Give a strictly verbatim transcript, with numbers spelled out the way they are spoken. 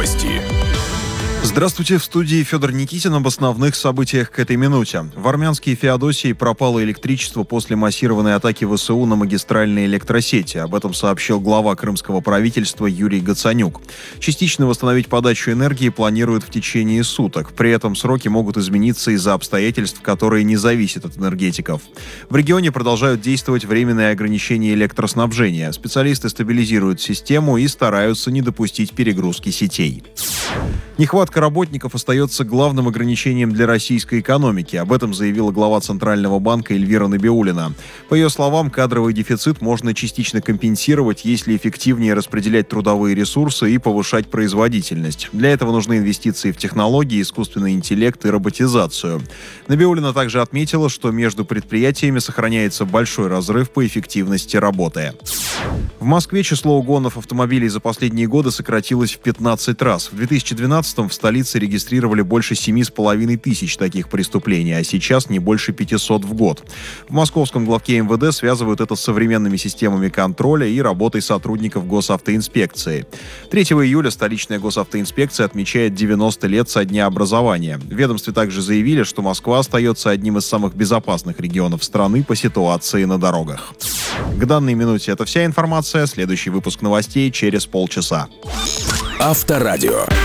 Новости. Здравствуйте, в студии Федор Никитин об основных событиях к этой минуте. В армянской Феодосии пропало электричество после массированной атаки ВСУ на магистральные электросети. Об этом сообщил глава крымского правительства Юрий Гацанюк. Частично восстановить подачу энергии планируют в течение суток. При этом сроки могут измениться из-за обстоятельств, которые не зависят от энергетиков. В регионе продолжают действовать временные ограничения электроснабжения. Специалисты стабилизируют систему и стараются не допустить перегрузки сетей. Нехватка работников остается главным ограничением для российской экономики. Об этом заявила глава Центрального банка Эльвира Набиуллина. По ее словам, кадровый дефицит можно частично компенсировать, если эффективнее распределять трудовые ресурсы и повышать производительность. Для этого нужны инвестиции в технологии, искусственный интеллект и роботизацию. Набиуллина также отметила, что между предприятиями сохраняется большой разрыв по эффективности работы. В Москве число угонов автомобилей за последние годы сократилось в пятнадцать раз. В две тысячи двенадцатом в столице регистрировали больше семи с половиной тысяч таких преступлений, а сейчас не больше пятисот в год. В московском главке эм вэ дэ связывают это с современными системами контроля и работой сотрудников госавтоинспекции. третьего июля столичная госавтоинспекция отмечает девяносто лет со дня образования. В ведомстве также заявили, что Москва остается одним из самых безопасных регионов страны по ситуации на дорогах. К данной минуте это вся информация. Следующий выпуск новостей через полчаса. Авторадио.